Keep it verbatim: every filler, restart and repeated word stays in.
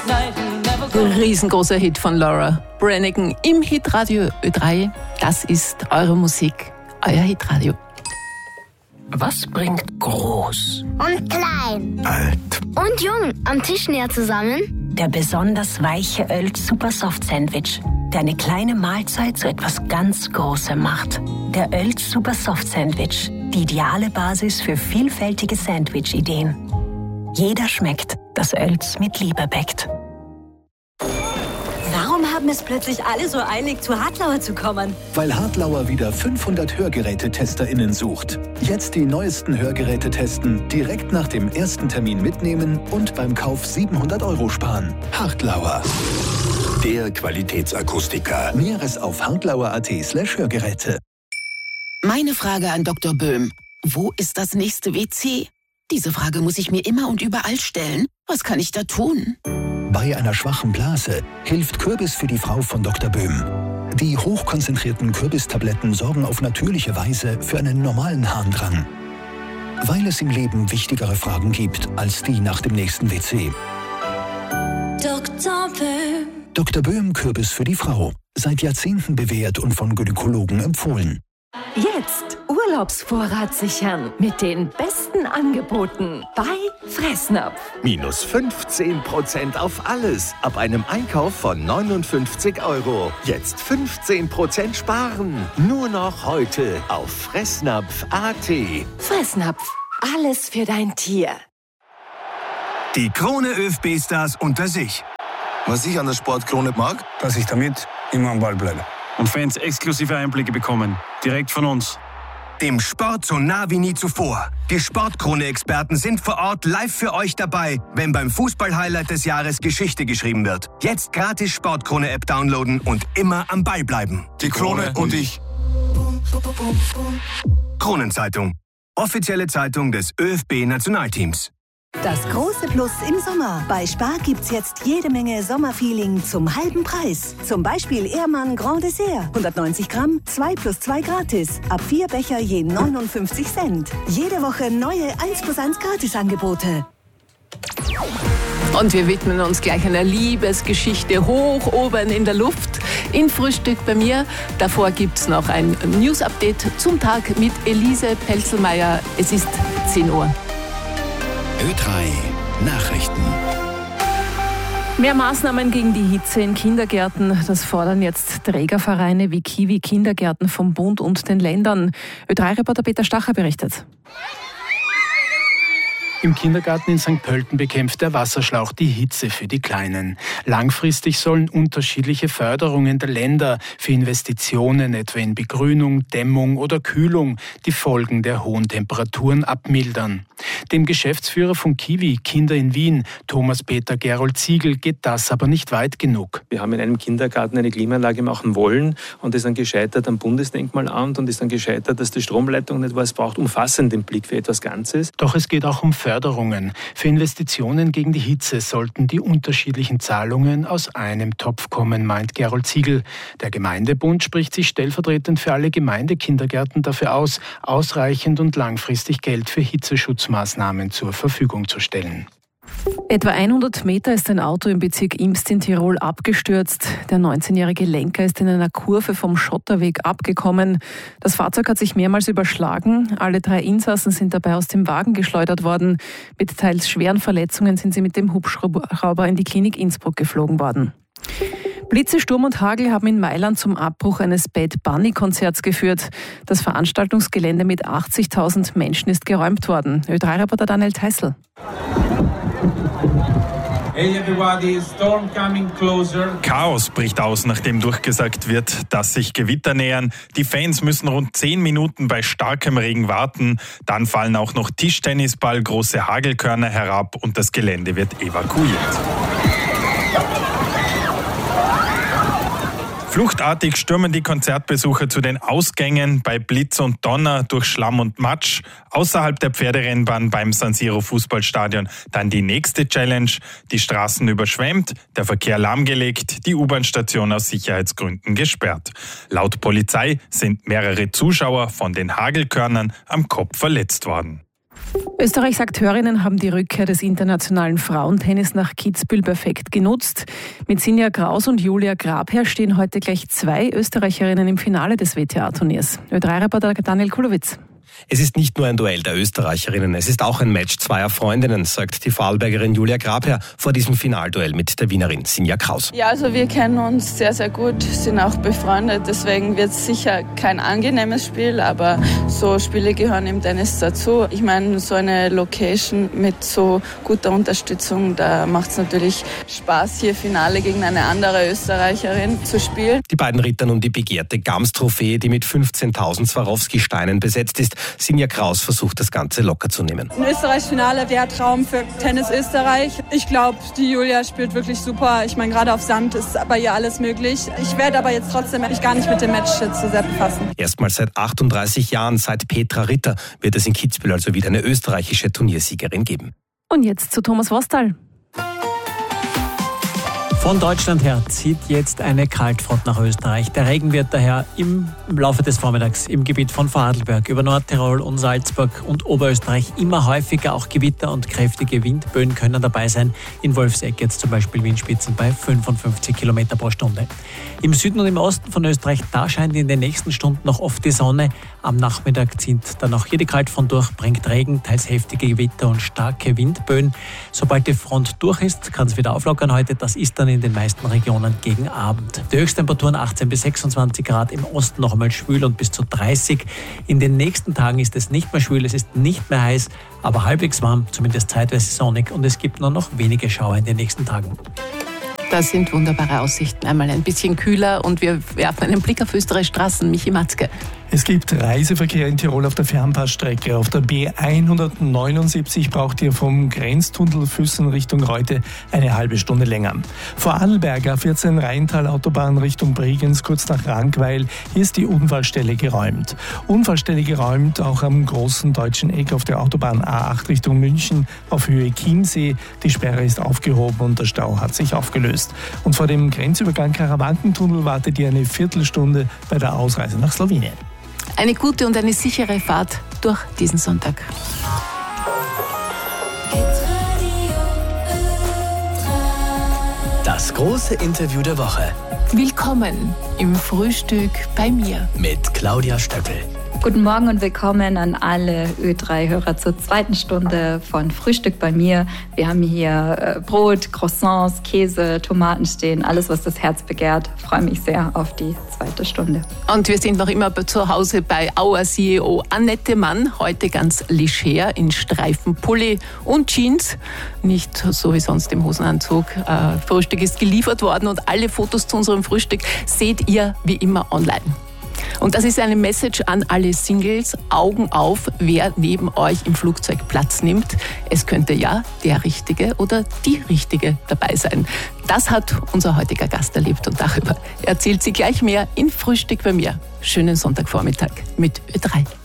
Riesengroßer Hit von Laura Branigan im Hitradio Ö drei. Das ist eure Musik, euer Hitradio. Was bringt groß und klein, alt und jung am Tisch näher zusammen? Der besonders weiche Oelz Super Soft Sandwich, der eine kleine Mahlzeit zu etwas ganz Großem macht. Der Oelz Super Soft Sandwich, die ideale Basis für vielfältige Sandwich-Ideen. Jeder schmeckt, das Oelz mit Liebe bäckt. Warum haben es plötzlich alle so eilig, zu Hartlauer zu kommen? Weil Hartlauer wieder fünfhundert HörgerätetesterInnen sucht. Jetzt die neuesten Hörgeräte testen, direkt nach dem ersten Termin mitnehmen und beim Kauf siebenhundert Euro sparen. Hartlauer. Der Qualitätsakustiker. Näheres auf hartlauer.at slash Hörgeräte. Meine Frage an Doktor Böhm. Wo ist das nächste W C? Diese Frage muss ich mir immer und überall stellen. Was kann ich da tun? Bei einer schwachen Blase hilft Kürbis für die Frau von Doktor Böhm. Die hochkonzentrierten Kürbistabletten sorgen auf natürliche Weise für einen normalen Harndrang. Weil es im Leben wichtigere Fragen gibt als die nach dem nächsten W C. Doktor Böhm. Doktor Böhm Kürbis für die Frau. Seit Jahrzehnten bewährt und von Gynäkologen empfohlen. Jetzt Urlaubsvorrat sichern mit den besten Angeboten bei Fressnapf. Minus fünfzehn Prozent auf alles ab einem Einkauf von neunundfünfzig Euro. Jetzt fünfzehn Prozent sparen. Nur noch heute auf fressnapf punkt a t. Fressnapf. Alles für dein Tier. Die Krone ÖFB-Stars unter sich. Was ich an der Sportkrone mag, dass ich damit immer am Ball bleibe. Und Fans exklusive Einblicke bekommen. Direkt von uns. Dem Sport so nah wie nie zuvor. Die Sportkrone-Experten sind vor Ort live für euch dabei, wenn beim Fußball-Highlight des Jahres Geschichte geschrieben wird. Jetzt gratis Sportkrone-App downloaden und immer am Ball bleiben. Die Krone und ich. Kronenzeitung. Offizielle Zeitung des ÖFB-Nationalteams. Das große Plus im Sommer. Bei Spar gibt's jetzt jede Menge Sommerfeeling zum halben Preis. Zum Beispiel Ehrmann Grand Dessert. hundertneunzig Gramm, zwei plus zwei gratis. Ab vier Becher je neunundfünfzig Cent. Jede Woche neue eins plus eins Gratisangebote. Und wir widmen uns gleich einer Liebesgeschichte hoch oben in der Luft. In Frühstück bei mir. Davor gibt's noch ein News-Update zum Tag mit Elise Pelzelmeier. Es ist zehn Uhr. Ö drei Nachrichten. Mehr Maßnahmen gegen die Hitze in Kindergärten. Das fordern jetzt Trägervereine wie Kiwi Kindergärten vom Bund und den Ländern. Ö drei Reporter Peter Stacher berichtet. Im Kindergarten in Sankt Pölten bekämpft der Wasserschlauch die Hitze für die Kleinen. Langfristig sollen unterschiedliche Förderungen der Länder für Investitionen, etwa in Begrünung, Dämmung oder Kühlung, die Folgen der hohen Temperaturen abmildern. Dem Geschäftsführer von Kiwi Kinder in Wien, Thomas Peter Gerold Ziegel, geht das aber nicht weit genug. Wir haben in einem Kindergarten eine Klimaanlage machen wollen und ist dann gescheitert am Bundesdenkmalamt und ist dann gescheitert, dass die Stromleitung nicht war. Es braucht umfassenden Blick für etwas Ganzes. Doch es geht auch um Förderungen. Für Investitionen gegen die Hitze sollten die unterschiedlichen Zahlungen aus einem Topf kommen, meint Gerold Ziegel. Der Gemeindebund spricht sich stellvertretend für alle Gemeindekindergärten dafür aus, ausreichend und langfristig Geld für Hitzeschutzmaßnahmen zur Verfügung zu stellen. Etwa hundert Meter ist ein Auto im Bezirk Imst in Tirol abgestürzt. Der neunzehnjährige Lenker ist in einer Kurve vom Schotterweg abgekommen. Das Fahrzeug hat sich mehrmals überschlagen. Alle drei Insassen sind dabei aus dem Wagen geschleudert worden. Mit teils schweren Verletzungen sind sie mit dem Hubschrauber in die Klinik Innsbruck geflogen worden. Blitze, Sturm und Hagel haben in Mailand zum Abbruch eines Bad Bunny-Konzerts geführt. Das Veranstaltungsgelände mit achtzigtausend Menschen ist geräumt worden. Ö drei Reporter Daniel Teissl. Hey everybody, storm coming closer. Chaos bricht aus, nachdem durchgesagt wird, dass sich Gewitter nähern. Die Fans müssen rund zehn Minuten bei starkem Regen warten. Dann fallen auch noch Tischtennisball, große Hagelkörner herab und das Gelände wird evakuiert. Fluchtartig stürmen die Konzertbesucher zu den Ausgängen bei Blitz und Donner durch Schlamm und Matsch. Außerhalb der Pferderennbahn beim San Siro Fußballstadion dann die nächste Challenge. Die Straßen überschwemmt, der Verkehr lahmgelegt, die U-Bahn-Station aus Sicherheitsgründen gesperrt. Laut Polizei sind mehrere Zuschauer von den Hagelkörnern am Kopf verletzt worden. Österreichs Akteurinnen haben die Rückkehr des internationalen Frauentennis nach Kitzbühel perfekt genutzt. Mit Sinja Kraus und Julia Grabherr stehen heute gleich zwei Österreicherinnen im Finale des W T A-Turniers. Ö drei Reporter Daniel Kulowitz. Es ist nicht nur ein Duell der Österreicherinnen, es ist auch ein Match zweier Freundinnen, sagt die Vorarlbergerin Julia Grabherr vor diesem Finalduell mit der Wienerin Sinja Kraus. Ja, also wir kennen uns sehr, sehr gut, sind auch befreundet, deswegen wird es sicher kein angenehmes Spiel, aber so Spiele gehören im Tennis dazu. Ich meine, so eine Location mit so guter Unterstützung, da macht es natürlich Spaß, hier Finale gegen eine andere Österreicherin zu spielen. Die beiden rittern um die begehrte Gams-Trophäe, die mit fünfzehntausend Swarovski-Steinen besetzt ist. Sinja Kraus versucht, das Ganze locker zu nehmen. Ein Österreich-Finale wäre Traum für Tennis Österreich. Ich glaube, die Julia spielt wirklich super. Ich meine, gerade auf Sand ist bei ihr alles möglich. Ich werde aber jetzt trotzdem mich gar nicht mit dem Match jetzt so sehr befassen. Erstmals seit achtunddreißig Jahren, seit Petra Ritter, wird es in Kitzbühel also wieder eine österreichische Turniersiegerin geben. Und jetzt zu Thomas Wostal. Von Deutschland her zieht jetzt eine Kaltfront nach Österreich. Der Regen wird daher im Laufe des Vormittags im Gebiet von Vorarlberg über Nordtirol und Salzburg und Oberösterreich immer häufiger. Auch Gewitter und kräftige Windböen können dabei sein. In Wolfsegg jetzt zum Beispiel Windspitzen bei fünfundfünfzig Kilometer pro Stunde. Im Süden und im Osten von Österreich, da scheint in den nächsten Stunden noch oft die Sonne. Am Nachmittag zieht dann auch hier die Kaltfront durch, bringt Regen, teils heftige Gewitter und starke Windböen. Sobald die Front durch ist, kann es wieder auflockern heute. Das ist dann in den meisten Regionen gegen Abend. Die Höchsttemperaturen achtzehn bis sechsundzwanzig Grad, im Osten noch einmal schwül und bis zu dreißig. In den nächsten Tagen ist es nicht mehr schwül, es ist nicht mehr heiß, aber halbwegs warm, zumindest zeitweise sonnig, und es gibt nur noch wenige Schauer in den nächsten Tagen. Das sind wunderbare Aussichten. Einmal ein bisschen kühler und wir werfen einen Blick auf Österreichs Straßen. Michi Matzke. Es gibt Reiseverkehr in Tirol auf der Fernpassstrecke. Auf der B hundertneunundsiebzig braucht ihr vom Grenztunnel Füssen Richtung Reute eine halbe Stunde länger. Vorarlberg A vierzehn Rheintal Autobahn Richtung Bregenz kurz nach Rankweil. Hier ist die Unfallstelle geräumt. Unfallstelle geräumt auch am großen deutschen Eck auf der Autobahn A acht Richtung München auf Höhe Chiemsee. Die Sperre ist aufgehoben und der Stau hat sich aufgelöst. Und vor dem Grenzübergang Karawankentunnel wartet ihr eine Viertelstunde bei der Ausreise nach Slowenien. Eine gute und eine sichere Fahrt durch diesen Sonntag. Das große Interview der Woche. Willkommen im Frühstück bei mir. Mit Claudia Stöckel. Guten Morgen und willkommen an alle Ö drei Hörer zur zweiten Stunde von Frühstück bei mir. Wir haben hier Brot, Croissants, Käse, Tomaten stehen, alles, was das Herz begehrt. Ich freue mich sehr auf die zweite Stunde. Und wir sind noch immer zu Hause bei Auer C E O Annette Mann. Heute ganz leger in Streifenpulli und Jeans. Nicht so wie sonst im Hosenanzug. Frühstück ist geliefert worden und alle Fotos zu unserem Frühstück seht ihr wie immer online. Und das ist eine Message an alle Singles. Augen auf, wer neben euch im Flugzeug Platz nimmt. Es könnte ja der Richtige oder die Richtige dabei sein. Das hat unser heutiger Gast erlebt und darüber erzählt sie gleich mehr in Frühstück bei mir. Schönen Sonntagvormittag mit Ö drei.